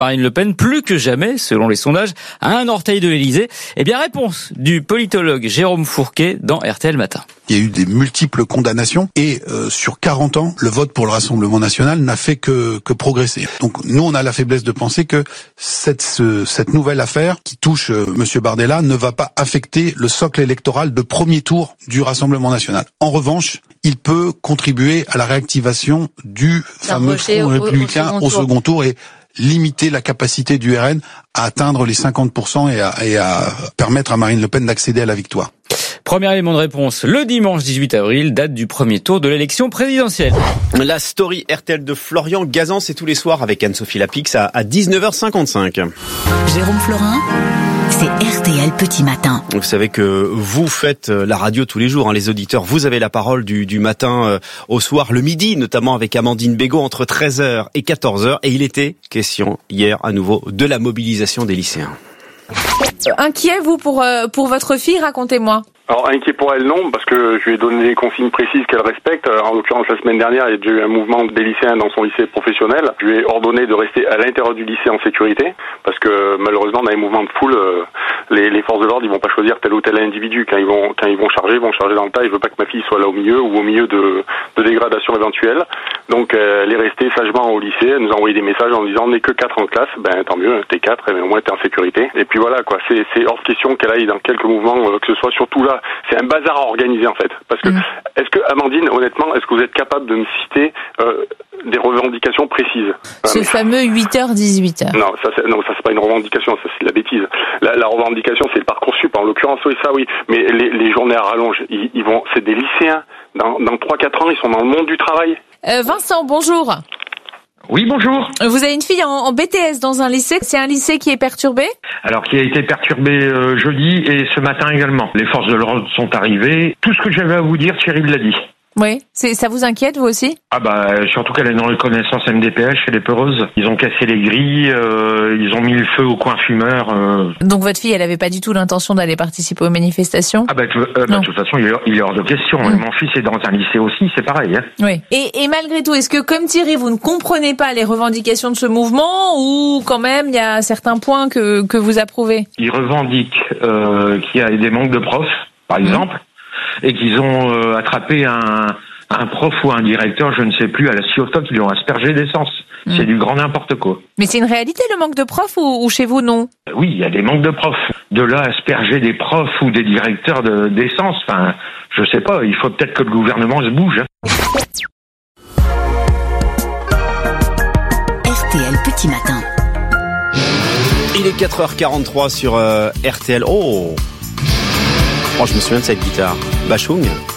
Marine Le Pen, plus que jamais, selon les sondages, à un orteil de l'Élysée. Eh bien, réponse du politologue Jérôme Fourquet dans RTL Matin. Il y a eu des multiples condamnations et sur 40 ans, le vote pour le Rassemblement national n'a fait que progresser. Donc nous, on a la faiblesse de penser que cette nouvelle affaire qui touche Monsieur Bardella ne va pas affecter le socle électoral de premier tour du Rassemblement national. En revanche, il peut contribuer à la réactivation du fameux Front républicain au second tour et limiter la capacité du RN à atteindre les 50% et à permettre à Marine Le Pen d'accéder à la victoire. Premier élément de réponse, le dimanche 18 avril, date du premier tour de l'élection présidentielle. La story RTL de Florian Gazan, c'est tous les soirs avec Anne-Sophie Lapix à 19h55. Jérôme Florin, c'est RTL Petit Matin. Vous savez que vous faites la radio tous les jours, les auditeurs. Vous avez la parole du matin au soir, le midi, notamment avec Amandine Bégaud entre 13h et 14h. Et il était question hier à nouveau de la mobilisation des lycéens. Inquiet, vous, pour votre fille, racontez-moi. Alors inquiet pour elle non, parce que je lui ai donné des consignes précises qu'elle respecte. En l'occurrence la semaine dernière, il y a déjà eu un mouvement des lycéens dans son lycée professionnel. Je lui ai ordonné de rester à l'intérieur du lycée en sécurité, parce que malheureusement dans les mouvements de foule, les forces de l'ordre ils vont pas choisir tel ou tel individu. Quand ils vont charger, ils vont charger dans le tas. Je veux pas que ma fille soit là au milieu ou au milieu de dégradation éventuelle. Donc elle est restée sagement au lycée. Elle nous a envoyé des messages en disant on n'est que 4 en classe, ben tant mieux, t'es 4, mais au moins t'es en sécurité. Et puis voilà quoi, c'est hors de question qu'elle aille dans quelques mouvements que ce soit, surtout là. C'est un bazar à organiser en fait. Parce que, est-ce que, Amandine, honnêtement, est-ce que vous êtes capable de me citer des revendications précises? Ce fameux 8h-18h. Non, ça c'est pas une revendication, ça c'est de la bêtise. La revendication c'est le Parcoursup, en l'occurrence, oui, ça oui. Mais les journées à rallonge, ils vont, c'est des lycéens. Dans 3-4 ans, ils sont dans le monde du travail. Vincent, bonjour. Oui, bonjour. Vous avez une fille en BTS dans un lycée. C'est un lycée qui est perturbé? Alors, qui a été perturbé jeudi et ce matin également. Les forces de l'ordre sont arrivées. Tout ce que j'avais à vous dire, Thierry l'a dit. Oui, ça vous inquiète, vous aussi? Surtout qu'elle est dans les connaissances MDPH, elle est peureuse. Ils ont cassé les grilles, ils ont mis le feu au coin fumeur. Donc votre fille, elle avait pas du tout l'intention d'aller participer aux manifestations? De toute façon, il est hors de question. Mon fils est dans un lycée aussi, c'est pareil. Oui. Et malgré tout, est-ce que comme Thierry, vous ne comprenez pas les revendications de ce mouvement ou quand même il y a certains points que vous approuvez? Ils revendiquent qu'il y a des manques de profs, par exemple, et qu'ils ont attrapé un prof ou un directeur, je ne sais plus, à la Ciotat, qui lui ont aspergé d'essence. C'est du grand n'importe quoi. Mais c'est une réalité, le manque de profs, ou chez vous, non? Oui, il y a des manques de profs. De là, asperger des profs ou des directeurs d'essence, je sais pas, il faut peut-être que le gouvernement se bouge. RTL Petit Matin. Il est 4h43 sur RTL. Oh, je me souviens de cette guitare. Bachung.